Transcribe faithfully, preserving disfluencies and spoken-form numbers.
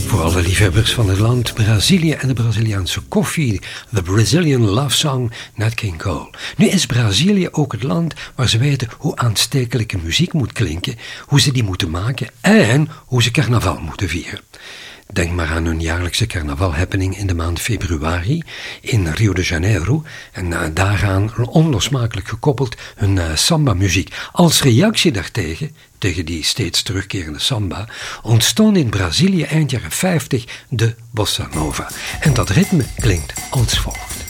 Voor alle liefhebbers van het land Brazilië en de Braziliaanse koffie, The Brazilian Love Song, Nat King Cole. Nu is Brazilië ook het land waar ze weten hoe aanstekelijke muziek moet klinken, hoe ze die moeten maken en hoe ze carnaval moeten vieren. Denk maar aan hun jaarlijkse carnavalhappening in de maand februari in Rio de Janeiro en uh, daaraan onlosmakelijk gekoppeld hun uh, samba-muziek. Als reactie daartegen, tegen die steeds terugkerende samba, ontstond in Brazilië eind jaren vijftig de bossa nova. En dat ritme klinkt als volgt.